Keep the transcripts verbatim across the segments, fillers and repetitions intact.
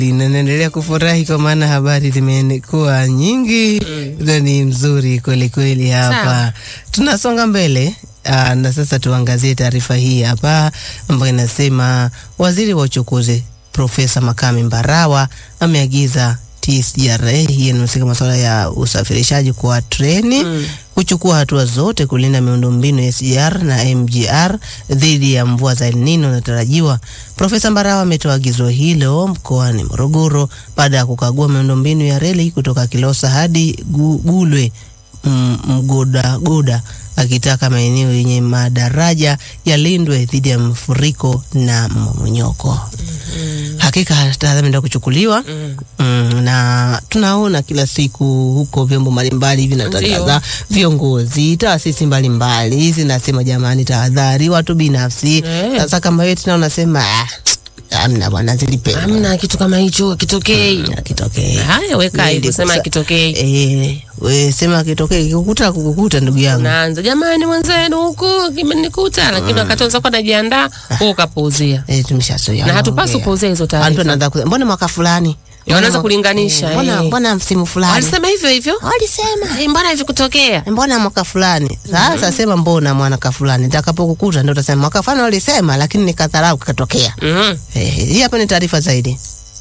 Ninaendelea kufurahi kwa maana habari zimekuwa nyingi. Mm. Ni mzuri kweli kweli hapa. Sao. Tunasonga mbele. Aa, na sasa tuangazie taarifa hii hapa ambayo inasema waziri wa uchukuzi Profesa Makame Mbarawa ameagiza T S G R A, hii inahusika masuala ya usafirishaji kwa treni, mm. kuchukua hatua zote kulinda miundombinu ya S G R na M G R dhidi ya mvua za El Nino zinazotarajiwa. Profesa Mbarawa ametoa agizo hilo mkoani Morogoro baada ya kukagua miundombinu ya reli kutoka Kilosa hadi Gulwe Mgoda Goda, akitaka maeneo yenye madaraja yalindwe dhidi ya mafuriko na mmomonyoko. Mm-hmm. Hakika tahadhari ndio kuchukuliwa. Mm. Mm, na tunaona kila siku huko vyombo mbalimbali vinatangaza, viongozi, taasisi mbalimbali zinasema jamani tahadhari, watu binafsi. Sasa mm. kama wewe tuna unasema ah, amna bwana zilipe. Amna kitu kama hicho kitokei. Mm, kitokei. Haya weka hivyo sema kitokei. Eh, wewe sema kitokei kikukuta kukukuta ndugu yangu. Naanza jamani mwenzenu huko kimenikuta, lakini wakati unza kwa najiandaa wewe ukapuuzia. Eh, tumeshazoea. Na hatupaswi kupuuzia hizo taarifa. Anaanza mbona mwaka fulani? Wanaanza kulinganisha. Mbona mbona msimu fulani? Walisema hivyo hivyo? Walisema. Eh, mbona hivi kutokea? Mbona mwaka fulani? Sasa mm-hmm. sema mbona mwaka fulani. Nitakapokukuta ndio utasema mwaka fulani walisema lakini nikadharau kikatokea. Mhm. Eh, hii hapa ni taarifa zaidi.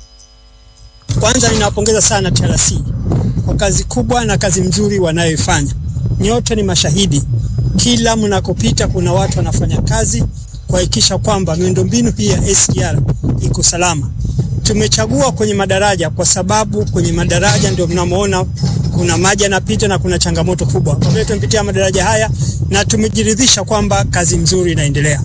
Kwanza ninawapongeza sana T R C kwa kazi kubwa na kazi nzuri wanayoifanya. Nyote ni mashahidi. Kila mnakopita kuna watu wanafanya kazi kuhakikisha kwamba miundombinu hii ya S G R iko salama. Tumechagua kwenye madaraja kwa sababu kwenye madaraja ndio mnamoona kuna maji yanapita na kuna changamoto kubwa. Kwa hiyo tumepitia madaraja haya na tumejiridhisha kwamba kazi nzuri inaendelea.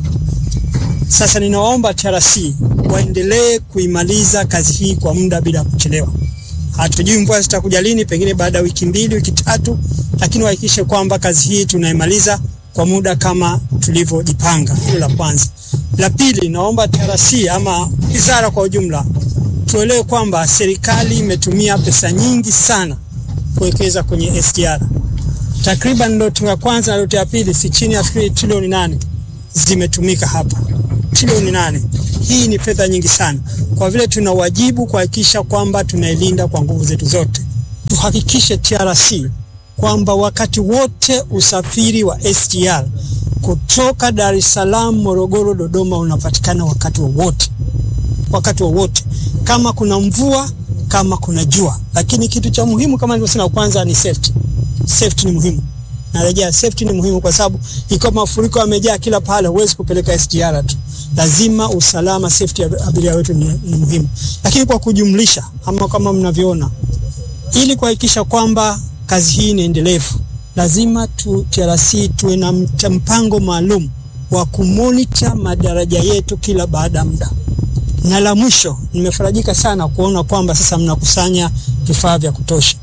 Sasa ninaomba T R C waendelee kuimaliza kazi hii kwa muda bila kuchelewa. Hatujui mvua zitakuja lini, pengine baada ya wiki mbili, wiki tatu, lakini wahakikishe kwamba kazi hii tunaimaliza kwa muda kama tulivyojipanga. Hilo la kwanza. La pili, naomba T R C ama wizara kwa ujumla tuelewe kwamba serikali imetumia pesa nyingi sana kuwekeza kwenye S G R. Takriban ndoto ya kwanza na ndoto ya pili si chini ya trilioni nane zimetumika hapa. Trilioni nane. Hii ni fedha nyingi sana. Kwa vile tuna wajibu kuhakikisha kwamba tunailinda kwa nguvu zetu zote. Tuhakikishe T R C kwamba wakati wote usafiri wa S G R kutoka Dar es Salaam, Morogoro, Dodoma unapatikana wakati wowote. Wakati wowote. Kama kuna mvua, kama kuna jua. Lakini kitu cha muhimu kama nilivyosema kwanza ni safety. Safety ni muhimu. Narejea, safety ni muhimu kwa sababu ikiwa mafuriko yamejaa kila pale huwezi kupeleka S G R tu. Lazima usalama, safety ya abiria wetu ni, ni muhimu. Lakini kwa kujumlisha ama kama mnavyoona, ili kuhakikisha kwamba kazi hii ni endelevu, lazima tu T R C tuwe na mpango maalum wa kumonitor madaraja yetu kila baada ya muda. Na la mwisho, nimefarajika sana kuona kwamba sasa mnakusanya vifaa vya kutosha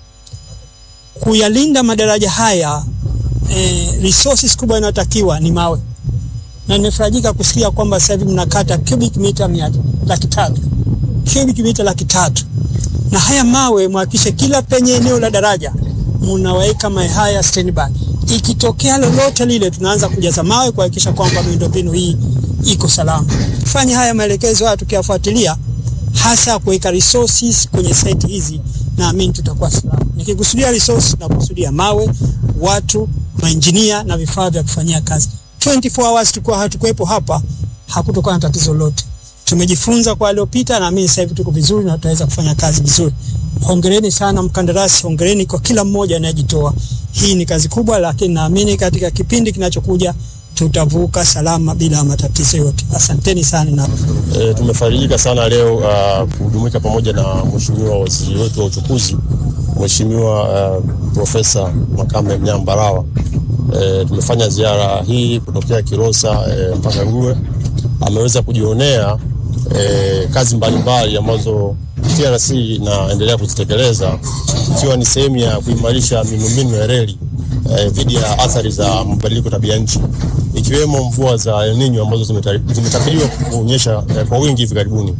kuyalinda madaraja haya. Eh, resources kubwa inayotakiwa ni mawe. Na nimefarajika kusikia kwamba sasa hivi mnakata cubic meter mia laki tatu. Cubic meter laki tatu. Na haya mawe mhakikishe kila penye eneo la daraja mnaweka mawe haya standby. Ikitokea lolote lile tunaanza kujaza mawe kuhakikisha kwamba miundombinu hii iko salama. Tufanye haya maelekezo haya tukiyafuatilia, hasa kuweka resources kwenye site hizi, naamini tutakuwa salama. Nikikusudia resources na kusudia mawe, watu, maengineer na vifaa vya kufanyia kazi. twenty four hours tukua hatukuepo hapa, hakutokuwa na tatizo lolote. Tumejifunza kwa waliopita na mimi sasa hivi tuko vizuri na tutaweza kufanya kazi vizuri. Hongereni sana mkandarasi, hongereni kwa kila mmoja anayejitoa. Hii ni kazi kubwa, lakini naamini katika kipindi kinachokuja tutavuka salama bila matatizo yote. Asanteni sana. Na e, tumefarijika sana leo uh, kuhudumika pamoja na mheshimiwa waziri wetu wa uchukuzi, Mheshimiwa uh, Profesa Makame Mbarawa. E, tumefanya ziara hii kutokea Kilosa e, mpaka Gulwe. Ameweza kujionea e, kazi mbalimbali ambazo T R C inaendelea kuzitekeleza, ikiwa ni sehemu ya kuimarisha miundombinu ya reli dhidi e, ya athari za mabadiliko tabia nchi, ikiwemo mvua za El Nino ambazo zimetabiriwa kuonyesha e, kwa wingi hivi karibuni.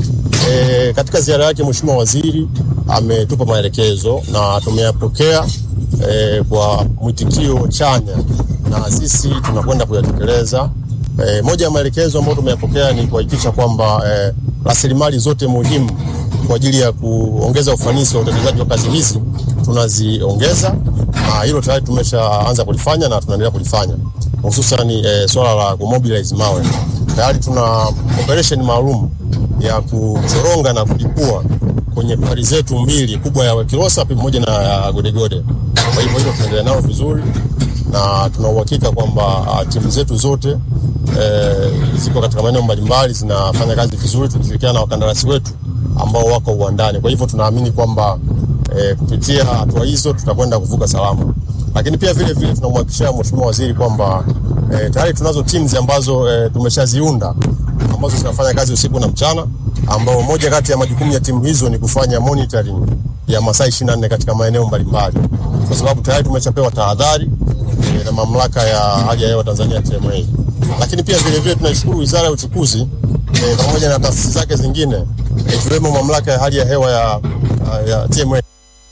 E, katika ziara yake Mheshimiwa waziri ametupa maelekezo na tumeyapokea e, kwa mwitikio chanya, na sisi tunakwenda kuyatekeleza E, moja ya maelekezo ambayo tumeyapokea ni kuhakikisha kwamba e, rasilimali zote muhimu kwa ajili ya kuongeza ufanisi wa utekelezaji wa kazi hizi tunaziongeza, na hilo tayari tumeshaanza kulifanya na tunaendelea kulifanya, hususan e, swala la kumobilize mawe. Tayari tuna operation maalum ya kuchoronga na kulipua kwenye pari zetu mbili, kubwa ya Kilosa pamoja na ya Godegode. Kwa hivyo hilo tunaendelea nao vizuri, na tuna uhakika kwamba uh, timu zetu zote eh, ziko katika maeneo mbalimbali zinafanya kazi vizuri, tukishirikiana na wakandarasi wetu ambao wako uwandani. Kwa hivyo tunaamini kwamba eh, kupitia hatua hizo tutakwenda kuvuka salama. Lakini pia vile vile tunamhakikishia Mheshimiwa Waziri kwamba eh, tayari tunazo teams ambazo eh, tumeshaziunda ambazo zinafanya kazi usiku na mchana, ambao moja kati ya majukumu ya timu hizo ni kufanya monitoring ya masaa ishirini na nne katika maeneo mbalimbali, kwa sababu tayari tumeshapewa tahadhari e, na mamlaka ya hali ya hewa Tanzania T M A. Lakini pia vile vile tunashukuru Wizara ya Uchukuzi e, pamoja na taasisi zake zingine ikiwemo e, mamlaka ya hali ya hewa ya, ya T M A.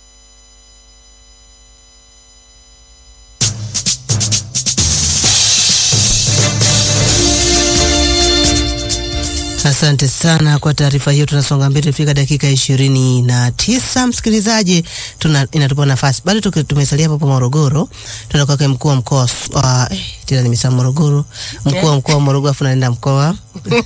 Asante sana kwa taarifa hiyo. Tunasonga mbele tufika dakika ishirini na tisa. Msikilizaji, tuna inatupa nafasi. Bado tumesalia hapo Morogoro. Tunakuwa kwa mkuu wa mkoa wa eh, tena nimesema Morogoro. Mkuu wa mkoa wa Morogoro afu naenda mkoa.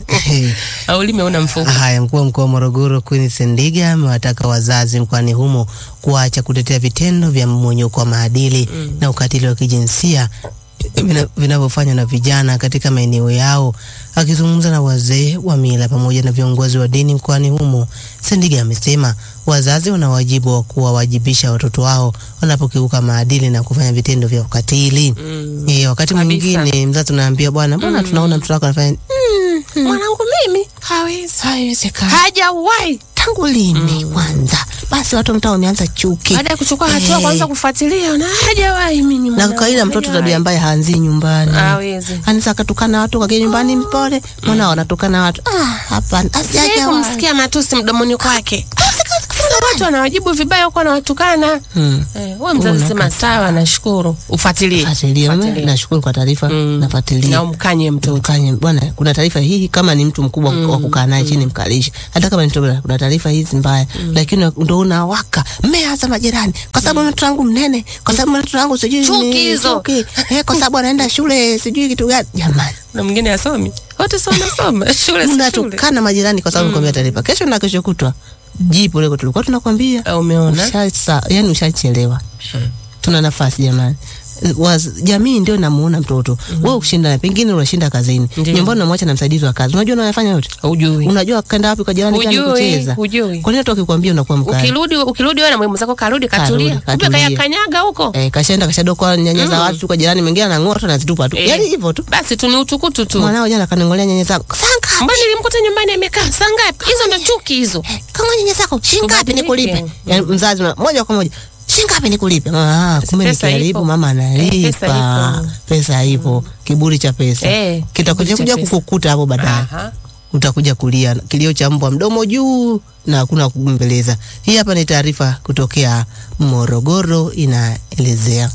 Au limeona mfuko. Haya, mkuu wa mkoa wa Morogoro Queen Sendiga amewataka wazazi mkoani humo kuacha kutetea vitendo vya mmonyoko wa maadili mm. na ukatili wa kijinsia vinavyofanywa na vijana katika maeneo yao. Akizungumza na wazee wa mila pamoja na viongozi wa dini mkoani humo, Sendiga amesema wazazi wana wajibu wa kuwawajibisha watoto wao wanapokiuka maadili na kufanya vitendo vya ukatili. Mm. Eh, wakati mwingine mzazi tunaambia bwana, mbona mm. tunaona mtoto wako anafanya mm. mwanangu mimi hawezi haiwezekani. Hajawahi tangu lini mm. kwanza? Basi watu mtao wameanza chuki. Baada ya kuchukua hatua hey. kwanza kufuatilia na hajawahi mimi mwana. Na kawaida mtoto tabia mbaya haanzi nyumbani. Hawezi. Anaweza katukana watu kwa nyumbani mpole, mwana mm. wanatukana watu. Ah, hapana. Asiaje kumsikia matusi mdomoni kwake. Watu wanawajibu vibaya huko na watukana. Mm. Eh, wewe mzazi sema sawa, nashukuru. Ufuatilie. Fuatilie. Nashukuru kwa taarifa, mm. nafuatilia. Na umkanye mtoto. Umkanye bwana, kuna taarifa hii kama ni mtu mkubwa mm. wa kukaa naye chini mkalisha. Hata kama ni mtoto, kuna taarifa hizi mbaya, mm. lakini ndio unawaka mmeanza majirani kwa sababu mm. mtoto wangu mnene, kwa sababu mtoto wangu sijui chuki hizo. Eh, kwa sababu anaenda shule sijui kitu gani. Jamani. Na mwingine asomi. Wote soma soma shule shule. Unatukana majirani kwa sababu kwambia taarifa. Kesho na kesho kutwa. Jipo leo tulikuwa tunakwambia. Au umeona? Sasa yani ushachelewa. Hmm. Tuna nafasi jamani. Was, jamii ndio inamuona mtoto. Mm -hmm. Wewe ukishinda na pengine unashinda kazini. Nyumbani unamwacha na msaidizi wa kazi. Unajua unayofanya yote? Hujui. Unajua kaenda wapi kwa jirani gani kucheza? Hujui. Kwa nini watu wakikwambia unakuwa mkali? Ukirudi ukirudi wewe na mwalimu zako karudi katulia. Kumbe kaya kanyaga huko. Eh, kashaenda kashadoka nyanya za watu kwa jirani mwingine anang'oa tu anazitupa tu. Eh. Yaani hivyo tu. Basi tu ni utukutu tu. Mwanao jana kaningolea nyanya zako. Sanga. Mbona nilimkuta nyumbani amekaa? Sangapi? Hizo ndo chuki hizo. Eh, kama nyanya zako shingapi nikulipe? Yaani mzazi moja kwa moja. Shingapi nikulipe? Ah, kumbe ni karibu mama analipa. Eh, pesa ipo. Mm. Kiburi cha pesa. Eh, kitakuja kuja kukukuta hapo baadaye. Utakuja kulia kilio cha mbwa mdomo juu na hakuna kugumbeleza. Hii hapa ni taarifa kutokea Morogoro inaelezea.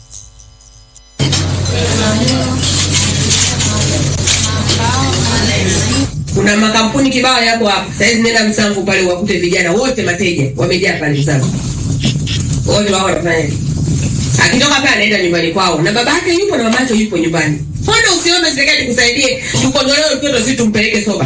Kuna makampuni kibao yako hapo. Saizi nenda Msangu pale wakute vijana wote mateja wamejaa pale Msangu. Wote wao wanafanya. Akitoka pale anaenda nyumbani kwao na babake yupo na mamake yupo nyumbani. Mbona usiombe serikali kusaidie tukondolewe mtoto sisi tumpeleke soba?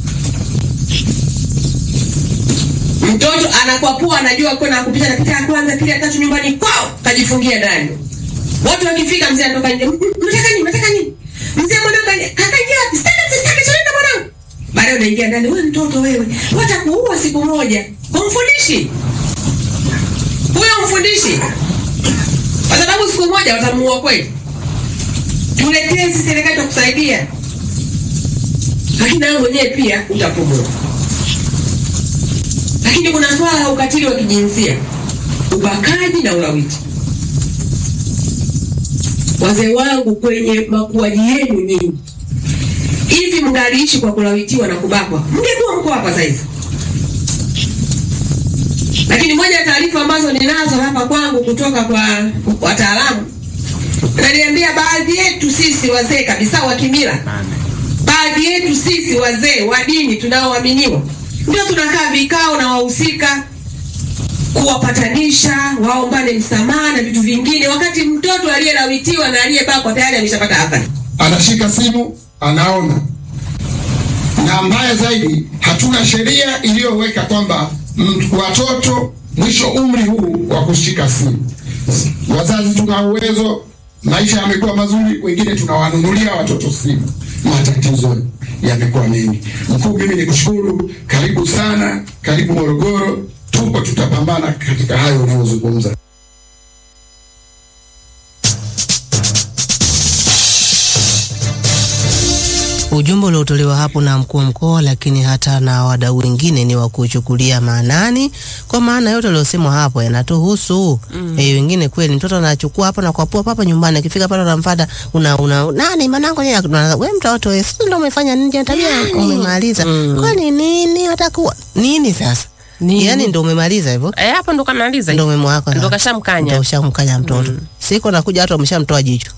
Mtoto anakuwa anajua kwenda kupita na kitaa kwanza kile atatu nyumbani kwao kajifungia ndani. Watu wakifika mzee anatoka nje. Mnataka nini? Mnataka nini? Mzee mwanangu akaingia wapi? Sitaki sitaki chonda mwanangu. Baadaye unaingia ndani, wewe mtoto wewe. Watakuua siku moja. Kumfundishi. Huyo mfundishi. Kwa sababu siku moja watamuua kweli. Tuletee sisi serikali tukusaidia. Lakini wewe mwenyewe pia utapumua. Lakini kuna swala la ukatili wa kijinsia, ubakaji na ulawiti. Wazee wangu kwenye makuaji yenu nyingi, hivi mngaliishi kwa kulawitiwa na kubakwa, mngekuwa mko hapa sasa hivi. Lakini moja ya taarifa ambazo ninazo hapa kwangu kutoka kwa wataalamu, ananiambia baadhi yetu sisi wazee kabisa wa kimila baadhi yetu sisi wazee wa dini tunaoaminiwa ndio tunakaa vikao na wahusika kuwapatanisha, waombane msamaha na vitu vingine, wakati mtoto aliyelawitiwa na aliyebakwa tayari ameshapata athari. Anashika simu, anaona. Na mbaya zaidi, hatuna sheria iliyoweka kwamba watoto mwisho umri huu wa kushika simu. Wazazi tuna uwezo, maisha yamekuwa mazuri, wengine tunawanunulia watoto simu. Matatizo yamekuwa mengi. Mkuu, mimi nikushukuru, karibu sana, karibu Morogoro, tupo tutapambana katika hayo unayozungumza. Ujumbe uliotolewa hapo na mkuu wa mkoa, lakini hata na wadau wengine ni wa kuchukulia maanani, kwa maana yote aliyosemwa hapo yanatuhusu. Mm. Eh, wengine kweli mtoto anachukua hapa na kuapua hapa nyumbani, akifika pale anamfuata, una una nani manangu ni wewe mtoto wewe ndio umefanya nini tabia umemaliza. Mm. Kwani nini atakuwa nini sasa? Nini? Yaani ndio umemaliza hivyo? Eh, hapo ndo kamaliza. Ndio umemwako. Ndio kashamkanya. Ndio shamkanya mtoto. Mm. Siko nakuja watu wameshamtoa jicho.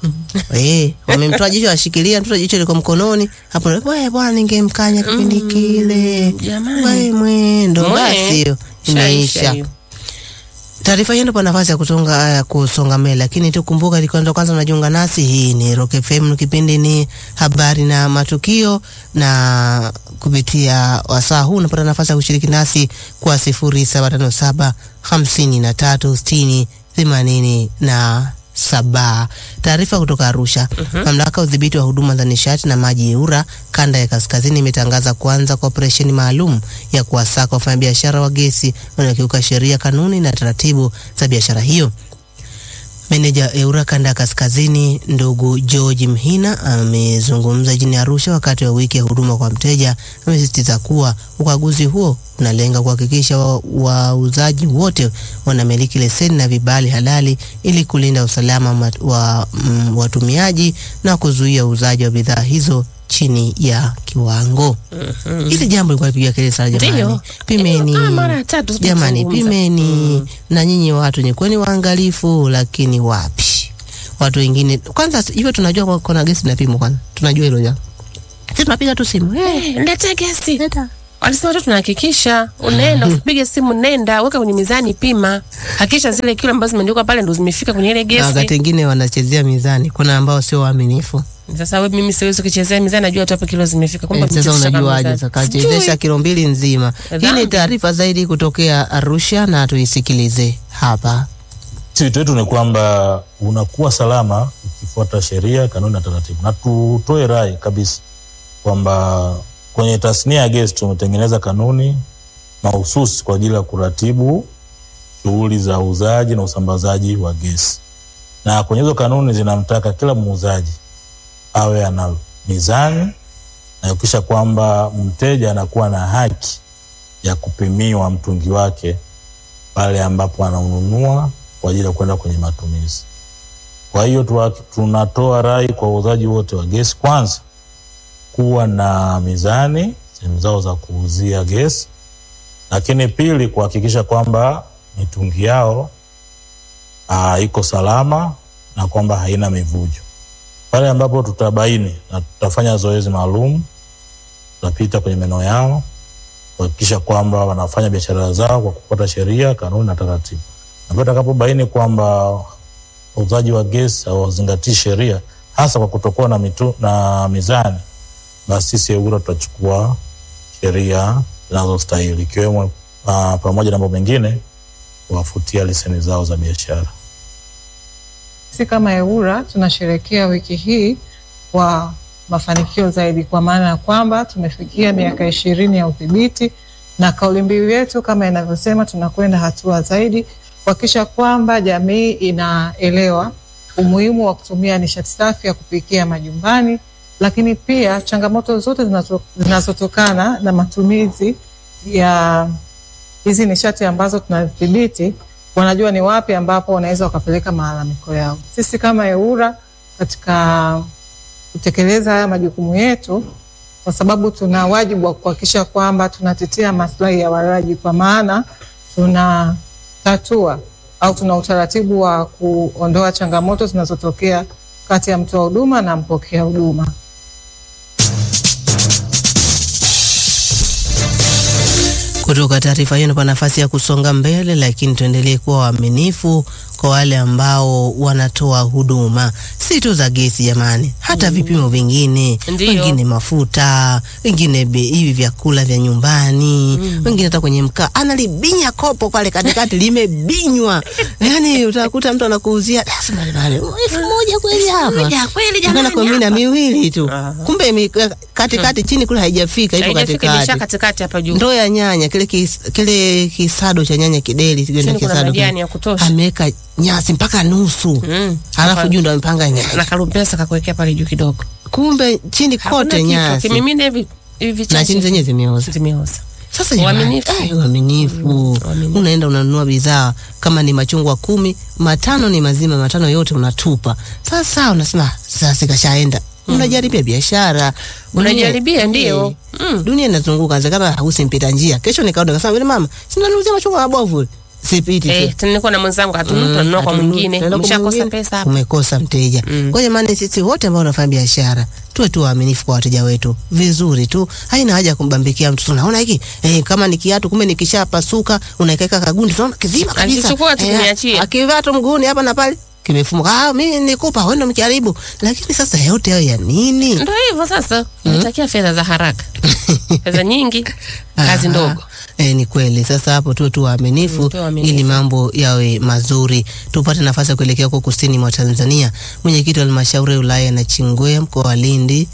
Eh, wamemtoa jicho, ashikilia mtoto jicho liko mkononi. Hapo wewe bwana ningemkanya kipindi kile. Jamani. Wewe mwendo basi hiyo imeisha. Taarifa hiyo ndio nafasi ya kutonga ya kusonga mbele, lakini tukumbuka ilikuwa ndo kwanza unajiunga nasi, hii ni Rock F M, kipindi ni habari na matukio, na kupitia wasaa huu unapata nafasi ya kushiriki nasi kwa sifuri saba tano saba hamsini na tatu sitini themanini na saba. Taarifa kutoka Arusha. Uh-huh. Mamlaka ya udhibiti wa huduma za nishati na maji EWURA kanda ya kaskazini imetangaza kuanza kwa operesheni maalum ya kuwasaka wafanyabiashara wa gesi wanaokiuka sheria, kanuni na taratibu za biashara hiyo. Meneja EWURA kanda ya kaskazini ndugu George Mhina amezungumza jijini Arusha wakati wa wiki ya huduma kwa mteja. Amesisitiza kuwa ukaguzi huo unalenga kuhakikisha wauzaji wa wote wanamiliki leseni na vibali halali ili kulinda usalama wa mm, watumiaji na kuzuia uuzaji wa bidhaa hizo chini ya kiwango. Mm-hmm. Hili jambo lilikuwa lipiga kelele sana jamani. Pimeni. Ah, mara tatu jamani pimeni. Mm. Na nyinyi watu ni kwani waangalifu, lakini wapi? Watu wengine kwanza hivyo tunajua kuna gesi na pimo kwanza. Tunajua hilo jambo. Sisi tunapiga tu simu. Eh, hey, leta gesi. Leta. Walisema tu tunahakikisha unaenda usipige simu, nenda weka kwenye mizani, pima, hakikisha zile kilo ambazo zimeandikwa pale ndo zimefika kwenye ile gesi. Wakati wengine wanachezea mizani, kuna ambao sio waaminifu. Sasa wewe mimi siwezi kuchezea mizani, najua tu hapo kilo zimefika. Kumbe sasa unajuaje? Sasa kachezesha kilo mbili nzima. Hii ni taarifa zaidi kutokea Arusha na tuisikilize hapa. Wito wetu ni kwamba unakuwa salama ukifuata sheria, kanuni na taratibu. Na tutoe rai kabisa kwamba kwenye tasnia ya gesi tumetengeneza kanuni mahususi kwa ajili ya kuratibu shughuli za uuzaji na usambazaji wa gesi. Na kwenye hizo kanuni zinamtaka kila muuzaji awe ana mizani na kisha kwamba mteja anakuwa na haki ya kupimiwa mtungi wake pale ambapo anaununua kwa ajili ya kwenda kwenye matumizi. Kwa hiyo tunatoa rai kwa wauzaji wote wa gesi, kwanza kuwa na mizani sehemu zao za kuuzia gesi, lakini pili kuhakikisha kwamba mitungi yao aa, iko salama na kwamba haina mivujo. Pale ambapo tutabaini na tutafanya zoezi maalum, tutapita kwenye maeneo yao kuhakikisha kwamba wanafanya biashara zao kwa kufuata sheria, kanuni na taratibu. Na pia tutakapobaini kwamba wauzaji wa gesi hawazingatii sheria, hasa kwa kutokuwa na mitu, na mizani, basi sisi EWURA tutachukua sheria zinazostahili, ikiwemo uh, pamoja na mambo mengine kuwafutia leseni zao za biashara. Sisi kama EWURA tunasherehekea wiki hii kwa mafanikio zaidi, kwa maana ya kwamba tumefikia miaka ishirini ya udhibiti, na kauli mbiu yetu kama inavyosema tunakwenda hatua zaidi kuhakikisha kwamba jamii inaelewa umuhimu wa kutumia nishati safi ya kupikia majumbani, lakini pia changamoto zote zinazotokana na matumizi ya hizi nishati ambazo tunadhibiti, wanajua ni wapi ambapo wanaweza wakapeleka malalamiko yao. Sisi kama EWURA katika kutekeleza haya majukumu yetu, kwa sababu tuna wajibu wa kuhakikisha kwamba tunatetea maslahi ya walaji, kwa maana tunatatua au tuna utaratibu wa kuondoa changamoto zinazotokea kati ya mtoa huduma na mpokea huduma. Kutoka taarifa hiyo kwa nafasi ya kusonga mbele, lakini tuendelee kuwa waaminifu kwa wale ambao wanatoa huduma si tu za gesi jamani, hata mm. vipimo vingine, Ndiyo. wengine mafuta, wengine be, hivi vyakula vya nyumbani, mm. wengine hata kwenye mkaa analibinya kopo pale katikati limebinywa. Yani utakuta mtu anakuuzia lazima nani elfu moja kweli hapa. Kweli jamani. Kwa mimi na miwili tu. Kumbe katikati chini kule haijafika, ipo katikati. Katikati hapa juu. Ndoo ya nyanya, kile kis, kile kisado cha nyanya kideli, sigende kisado. Ameweka nyasi mpaka nusu. Mm. Halafu juu ndo amepanga nyanya. Na karumpesa kakuwekea pale juu kidogo. Kumbe chini kote nyasi. Kimimine hivi hivi na chini zenyewe zimeoza. Zimeoza. Sasa uaminifu, eh, uaminifu. Mm, unaenda unanunua bidhaa kama ni machungwa kumi, matano ni mazima, matano yote unatupa. Sasa unasema sasa kashaenda. Mm. Unajaribia biashara, unajaribia ndio. Mm. Dunia inazunguka, kama hausimpita njia. Kesho nikaona kasema vile mama, sinanuuzia machungwa mabovu. Sipiti. Eh, tunilikuwa na mwenzangu hatununua mm, kwa mwingine. Umeshakosa pesa hapa. Umekosa mteja. Mm. Kwa hiyo maana sisi wote ambao tunafanya biashara, tuwe tu waaminifu kwa wateja wetu. Vizuri tu. Haina haja kumbambikia mtu. Unaona hiki? Eh, kama ni kiatu kumbe nikishapasuka, unaikaeka kagundi, unaona kizima kabisa. Akichukua tu kuniachia. Akivaa tu mguuni hapa na pale. Kimefumuka. Ah, mimi nikupa wewe ndo mkaribu. Lakini sasa yote hayo ya nini? Ndio hivyo sasa. Unatakia mm. fedha za haraka. Fedha nyingi, kazi ndogo. Eh, ni kweli. Sasa hapo tu tu waaminifu mm, ili mambo yawe mazuri. Tupate nafasi ya kuelekea huko kusini mwa Tanzania. Mwenyekiti wa halmashauri ya wilaya na Chingwea mkoa wa Lindi,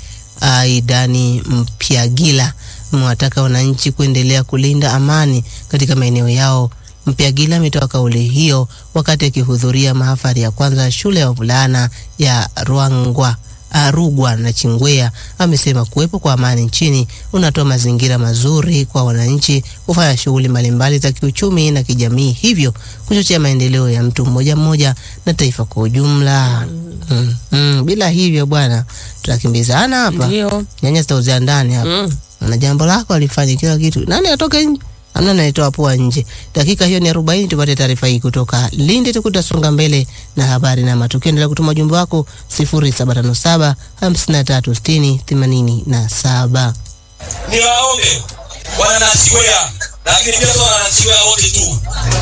Aidani Mpyagila, mwataka wananchi kuendelea kulinda amani katika maeneo yao. Mpyagila ametoa kauli hiyo wakati akihudhuria mahafali ya kwanza shule ya wavulana ya Ruangwa Rugwa na Chingwea. Amesema kuwepo kwa amani nchini unatoa mazingira mazuri kwa wananchi kufanya shughuli mbalimbali za kiuchumi na kijamii, hivyo kuchochea maendeleo ya mtu mmoja mmoja na taifa kwa ujumla. Mm. Mm. Bila hivyo bwana tutakimbizana hapa. Ndio. Nyanya zitauzia ndani hapa. Mm. Na jambo lako alifanya kila kitu. Nani atoke nje? Amna anaitoa poa nje. Dakika hiyo ni arobaini, tupate taarifa hii kutoka Lindi. Tukutasonga mbele na habari na matukio. Endelea kutuma ujumbe wako sifuri saba tano saba hamsini na tatu sitini themanini na saba. Ni waombe wananasiwea, lakini pia sio wananasiwea wote tu.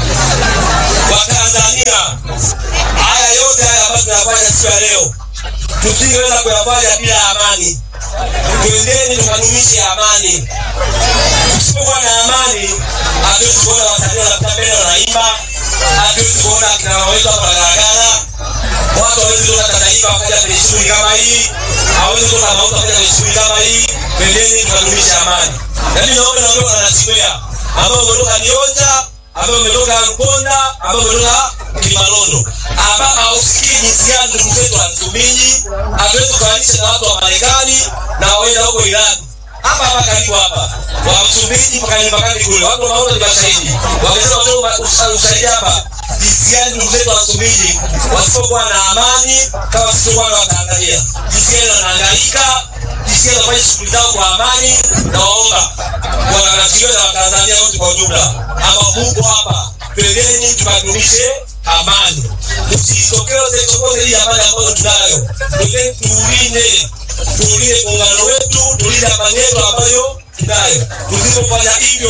Kwa Tanzania, haya yote haya ambayo tunafanya siku ya leo, tusingeweza kuyafanya bila amani. Twendeni tukadumishe amani. Tusipokuwa na amani, hatuwezi kuona wasanii wanapita mbele wanaimba, hatuwezi kuona akina mama wetu hapa wanagana, watu hawezi kuona taifa wakaja kwenye shughuli kama hii, hawezi kuona mauta wakaja kwenye shughuli kama hii. Twendeni tukadumishe amani. Na mimi naomba naomba wanasiwea ambao wametoka Nionja, ambao wametoka Mponda, ambao wametoka Kimalondo, ambao hausikii jinsi gani ndugu zetu wa Msumbiji, hatuwezi kuanisha na watu wa Marekani na waenda huko Iran. Hapa hapa karibu hapa. Wa Msumbiji mpaka mpaka kule. Watu wanaona ni mashahidi. Wamesema watu ushahidi hapa. Jinsi gani ndugu zetu wa Msumbiji wasipokuwa na amani kama sisi wana wa Tanzania. Jinsi gani wanahangaika, jinsi gani wanafanya shughuli zao kwa amani, na waomba wananchi wa Tanzania wote kwa ujumla. Ama Mungu hapa. Twendeni tukadumishe amani. Usitokeze chokoze hii amani ambayo tunayo. Twendeni tuulinde. Tulinde muungano wetu, tulinde amani yetu ambayo tunayo. Tusipofanya hivyo